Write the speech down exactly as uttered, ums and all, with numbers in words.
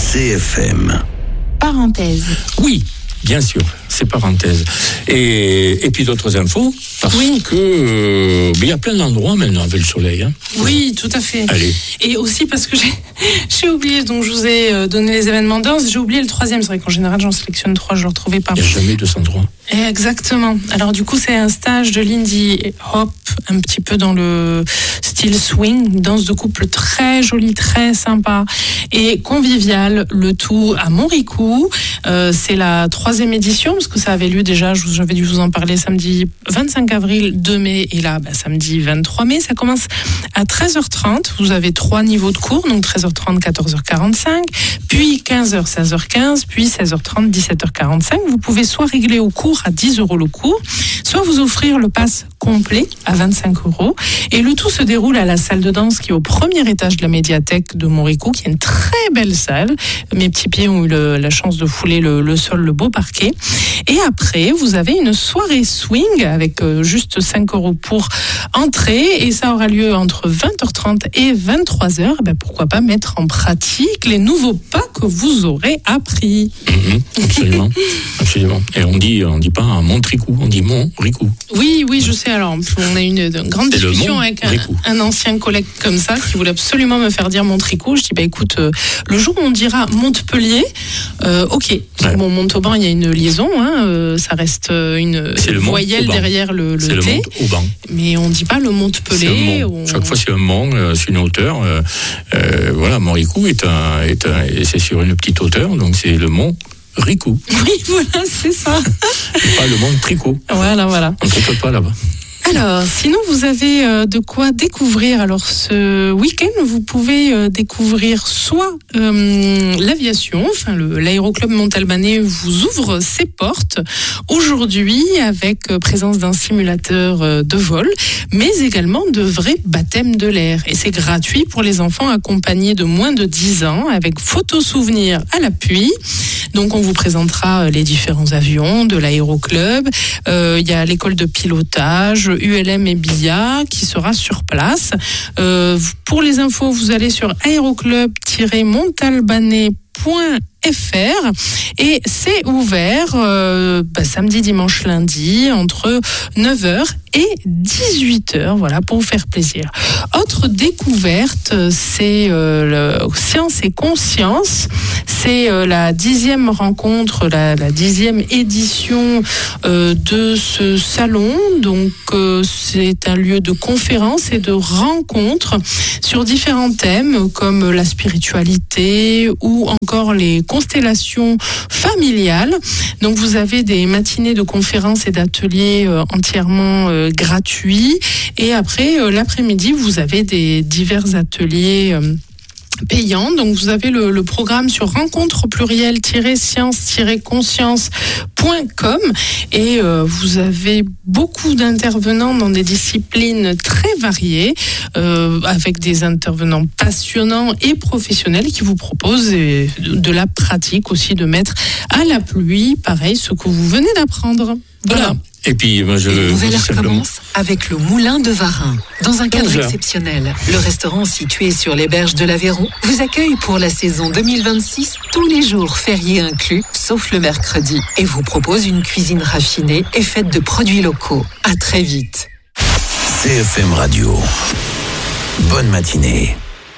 C F M. Parenthèse. Oui, bien sûr, c'est parenthèse. Et, et puis d'autres infos, parce oui. que euh, il y a plein d'endroits maintenant avec le soleil. Hein. Oui, tout à fait. Allez. Et aussi parce que j'ai, j'ai oublié, donc je vous ai donné les événements danse, j'ai oublié le troisième. C'est vrai qu'en général, j'en sélectionne trois, je ne le retrouvais pas. Il n'y a jamais deux cent trois. Exactement. Alors du coup, c'est un stage de Lindy Hop, un petit peu dans le style swing, danse de couple très jolie, très sympa et conviviale, le tout à Montricou. Euh, c'est la troisième édition, parce que ça avait lieu déjà, j'avais dû vous en parler, samedi vingt-cinq avril, deux mai, et là, bah, samedi vingt-trois mai. Ça commence à treize heures trente. Vous avez trois niveaux de cours, donc treize heures trente, quatorze heures quarante-cinq, puis quinze heures, seize heures quinze, puis seize heures trente, dix-sept heures quarante-cinq. Vous pouvez soit régler au cours à dix euros le cours, soit vous offrir le pass complet à vingt-cinq euros. Et le tout se déroule à la salle de danse qui est au premier étage de la médiathèque de Montricou, qui est une très belle salle. Mes petits pieds ont eu le, la chance de fouler le, le sol, le beau parquet. Et après, vous avez une soirée swing avec euh, juste cinq euros pour entrer, et ça aura lieu entre vingt heures trente et vingt-trois heures. Ben, pourquoi pas mettre en pratique les nouveaux pas que vous aurez appris. Mmh, absolument, absolument. Et on dit, on dit pas un Montricou, on dit Montricou. Oui, oui, je sais. Alors, on a eu une, une grande C'est discussion avec un, un ancien collègue comme ça qui voulait absolument me faire dire Montricou. Je dis, bah écoute, euh, le jour où on dira Montpellier, euh, ok. Ouais. Bon, Montauban, il y a une liaison, hein, euh, ça reste une, une voyelle derrière le, le c'est T. Le Mont-Auban. Mais on dit pas le Montpellier. On... Chaque fois, c'est un mont, euh, c'est une hauteur. Euh, euh, voilà, Montricou est un, est un, c'est sur une petite hauteur, donc c'est le mont Ricou. Oui, voilà, c'est ça. C'est pas le mont Tricot. Voilà, voilà. On ne tricote pas là-bas. Alors, sinon, vous avez euh, de quoi découvrir. Alors, ce week-end, vous pouvez euh, découvrir soit euh, l'aviation, enfin, le, l'aéroclub Montalbanais vous ouvre ses portes aujourd'hui avec euh, présence d'un simulateur euh, de vol, mais également de vrais baptêmes de l'air. Et c'est gratuit pour les enfants accompagnés de moins de dix ans, avec photos souvenirs à l'appui. Donc, on vous présentera les différents avions de l'aéroclub. Il euh, y a l'école de pilotage, U L M et B I A qui sera sur place. Euh, pour les infos, vous allez sur aéroclub tiret montalbanais point f r et c'est ouvert euh, bah, samedi, dimanche, lundi entre neuf heures et dix-huit heures, voilà, pour vous faire plaisir. Autre découverte, c'est euh, le Science et Conscience. C'est euh, la dixième rencontre, la, la dixième édition euh, de ce salon. Donc, euh, c'est un lieu de conférences et de rencontres sur différents thèmes comme la spiritualité ou encore les constellations familiales. Donc, vous avez des matinées de conférences et d'ateliers euh, entièrement euh, gratuits. Et après, euh, l'après-midi, vous avez des divers ateliers euh, payant. Donc vous avez le, le programme sur rencontre pluriel science conscience point com et euh, vous avez beaucoup d'intervenants dans des disciplines très variées euh, avec des intervenants passionnants et professionnels qui vous proposent de, de la pratique aussi, de mettre à la pluie, pareil, ce que vous venez d'apprendre. Voilà. voilà. Et puis, moi, je. Une nouvelle heure commence avec le Moulin de Varin. Dans un cadre exceptionnel, le restaurant situé sur les berges de l'Aveyron vous accueille pour la saison deux mille vingt-six, tous les jours fériés inclus, sauf le mercredi, et vous propose une cuisine raffinée et faite de produits locaux. À très vite. C F M Radio. Bonne matinée.